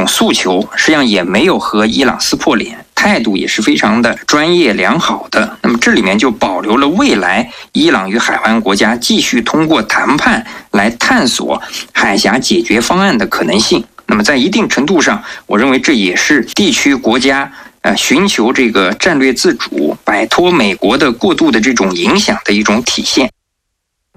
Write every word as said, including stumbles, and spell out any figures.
种诉求，实际上也没有和伊朗撕破脸，态度也是非常的专业良好的。那么这里面就保留了未来伊朗与海湾国家继续通过谈判来探索海峡解决方案的可能性。那么在一定程度上，我认为这也是地区国家呃寻求这个战略自主、摆脱美国的过度的这种影响的一种体现。